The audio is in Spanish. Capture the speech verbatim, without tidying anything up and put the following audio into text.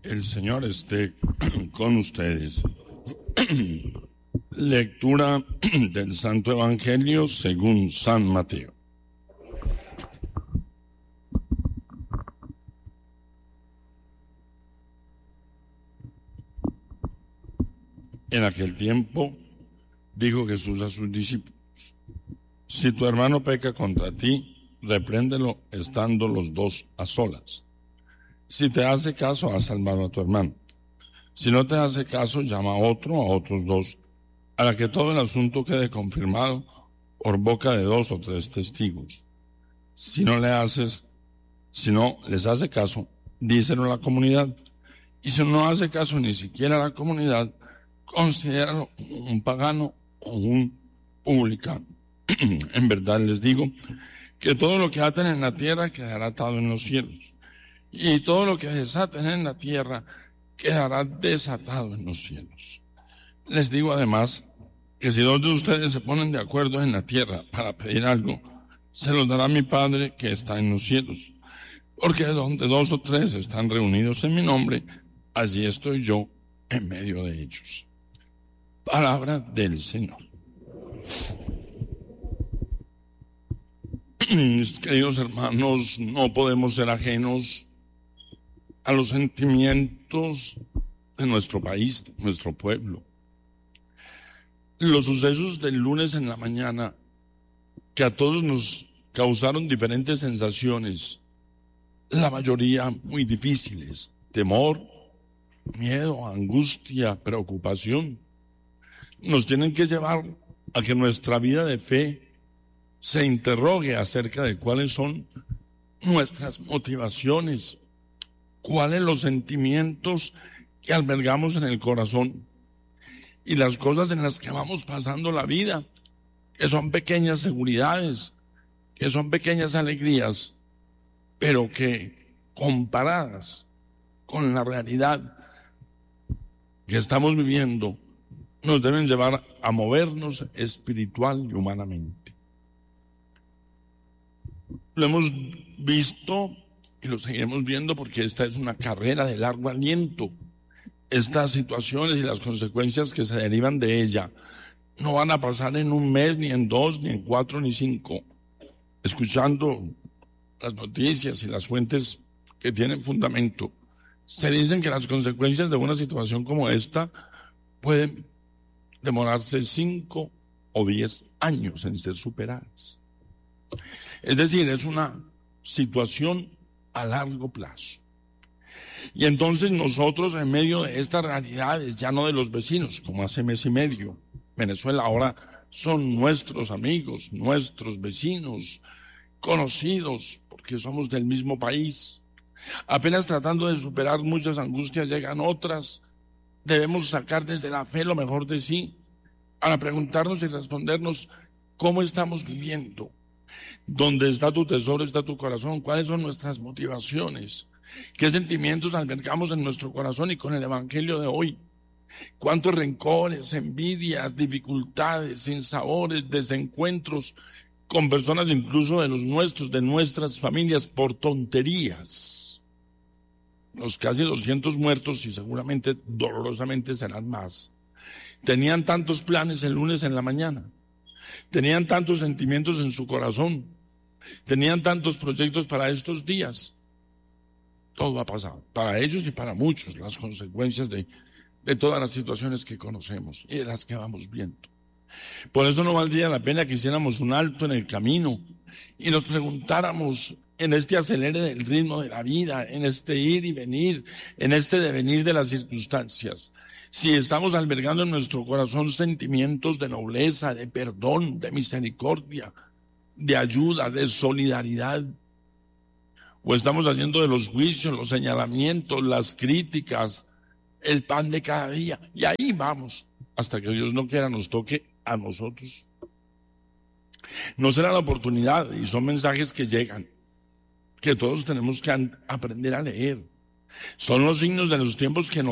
El Señor esté con ustedes. Lectura del Santo Evangelio según San Mateo. En aquel tiempo dijo Jesús a sus discípulos: si tu hermano peca contra ti, repréndelo estando los dos a solas. Si te hace caso, has salvado a tu hermano. Si no te hace caso, llama a otro, a otros dos, para que todo el asunto quede confirmado por boca de dos o tres testigos. Si no le haces, si no les hace caso, díselo a la comunidad. Y si no hace caso ni siquiera a la comunidad, considéralo un pagano o un publicano. En verdad les digo que todo lo que aten en la tierra quedará atado en los cielos, y todo lo que desaten en la tierra quedará desatado en los cielos. Les digo además que si dos de ustedes se ponen de acuerdo en la tierra para pedir algo, se lo dará mi Padre que está en los cielos. Porque donde dos o tres están reunidos en mi nombre, allí estoy yo en medio de ellos. Palabra del Señor. Mis queridos hermanos, no podemos ser ajenos a los sentimientos de nuestro país, de nuestro pueblo. Los sucesos del lunes en la mañana, que a todos nos causaron diferentes sensaciones, la mayoría muy difíciles: temor, miedo, angustia, preocupación, nos tienen que llevar a que nuestra vida de fe se interrogue acerca de cuáles son nuestras motivaciones, cuáles los sentimientos que albergamos en el corazón y las cosas en las que vamos pasando la vida, que son pequeñas seguridades, que son pequeñas alegrías, pero que comparadas con la realidad que estamos viviendo nos deben llevar a movernos espiritual y humanamente. Lo hemos visto y lo seguiremos viendo porque esta es una carrera de largo aliento. Estas situaciones y las consecuencias que se derivan de ella no van a pasar en un mes, ni en dos, ni en cuatro, ni cinco. Escuchando las noticias y las fuentes que tienen fundamento, se dicen que las consecuencias de una situación como esta pueden demorarse cinco o diez años en ser superadas. Es decir, es una situación a largo plazo. Y entonces nosotros, en medio de estas realidades, ya no de los vecinos, como hace mes y medio, Venezuela ahora son nuestros amigos, nuestros vecinos, conocidos, porque somos del mismo país. Apenas tratando de superar muchas angustias, llegan otras. Debemos sacar desde la fe lo mejor de sí, para preguntarnos y respondernos cómo estamos viviendo. ¿Dónde está tu tesoro, está tu corazón? ¿Cuáles son nuestras motivaciones? ¿Qué sentimientos albergamos en nuestro corazón y con el Evangelio de hoy? ¿Cuántos rencores, envidias, dificultades, sinsabores, desencuentros con personas incluso de los nuestros, de nuestras familias, por tonterías? Los casi doscientos muertos, y seguramente dolorosamente serán más, tenían tantos planes el lunes en la mañana, tenían tantos sentimientos en su corazón, tenían tantos proyectos para estos días. Todo ha pasado, para ellos y para muchos, las consecuencias de, de todas las situaciones que conocemos y de las que vamos viendo. Por eso no valdría la pena que hiciéramos un alto en el camino y nos preguntáramos, en este acelere del ritmo de la vida, en este ir y venir, en este devenir de las circunstancias, si estamos albergando en nuestro corazón sentimientos de nobleza, de perdón, de misericordia, de ayuda, de solidaridad, o estamos haciendo de los juicios, los señalamientos, las críticas, el pan de cada día, y ahí vamos, hasta que Dios no quiera nos toque a nosotros. No será la oportunidad, y son mensajes que llegan, que todos tenemos que aprender a leer. Son los signos de los tiempos que nos